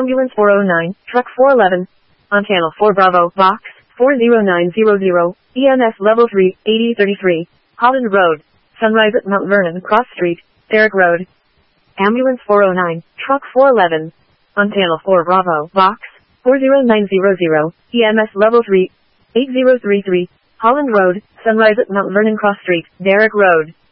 Ambulance 409, Truck 411. On Channel 4 Bravo, Box 40900, EMS Level 3, 8033. Holland Road. Sunrise at Mount Vernon, Cross Street, Derrick Road. Ambulance 409, Truck 411. On Channel 4 Bravo, Box 40900, EMS Level 3, 8033. Holland Road. Sunrise at Mount Vernon, Cross Street, Derrick Road.